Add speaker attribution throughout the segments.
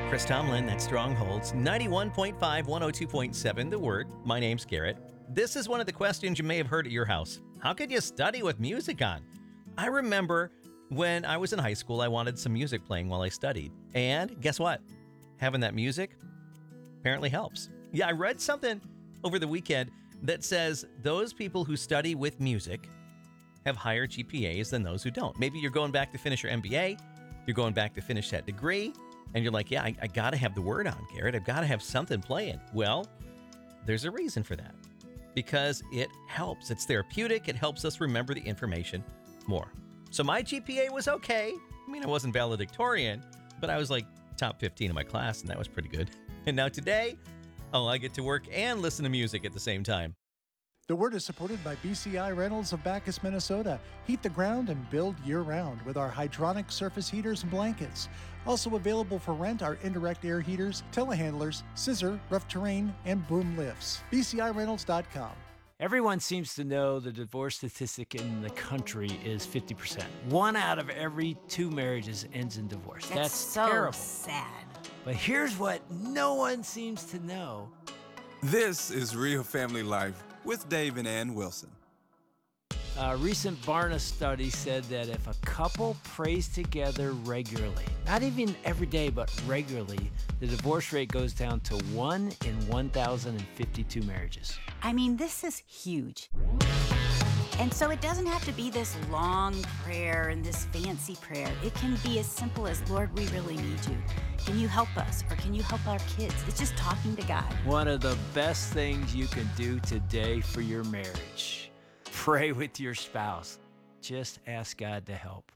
Speaker 1: Chris Tomlin, that Strongholds, 91.5, 102.7, The Word. My name's Garrett. This is one of the questions you may have heard at your house. How could you study with music on? I remember when I was in high school, I wanted some music playing while I studied. And guess what? Having that music apparently helps. Yeah, I read something over the weekend that says those people who study with music have higher GPAs than those who don't. Maybe you're going back to finish your MBA, you're going back to finish that degree, and you're like, yeah, I got to have the Word on, Garrett. I've got to have something playing. Well, there's a reason for that. Because it helps. It's therapeutic. It helps us remember the information more. So my GPA was okay. I mean, I wasn't valedictorian, but I was like top 15 in my class, and that was pretty good. And now today, I get to work and listen to music at the same time.
Speaker 2: The Word is supported by BCI Rentals of Bacchus, Minnesota. Heat the ground and build year-round with our hydronic surface heaters and blankets. Also available for rent are indirect air heaters, telehandlers, scissor, rough terrain, and boom lifts. BCIRentals.com.
Speaker 3: Everyone seems to know the divorce statistic in the country is 50%. 1 out of every 2 marriages ends in divorce. That's
Speaker 4: so
Speaker 3: terrible.
Speaker 4: sad.
Speaker 3: But here's what no one seems to know.
Speaker 5: This is Real Family Life with Dave and Ann Wilson.
Speaker 3: A recent Barna study said that if a couple prays together regularly, not even every day, but regularly, the divorce rate goes down to 1 in 1,052 marriages.
Speaker 4: I mean, this is huge. And so it doesn't have to be this long prayer and this fancy prayer. It can be as simple as, Lord, we really need you. Can you help us? Or can you help our kids? It's just talking to God.
Speaker 3: One of the best things you can do today for your marriage. Pray with your spouse. Just ask God to help.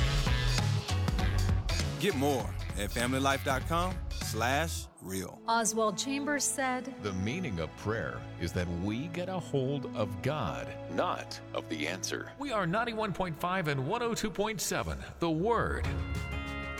Speaker 5: Get more at familylife.com/real.
Speaker 6: Oswald Chambers said,
Speaker 7: "The meaning of prayer is that we get a hold of God, not of the answer." We are 91.5 and 102.7, The Word.